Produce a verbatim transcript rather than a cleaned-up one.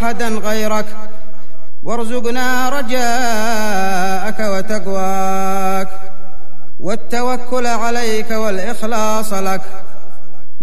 أحدا غيرك، وارزقنا رجاءك وتقواك والتوكل عليك والإخلاص لك.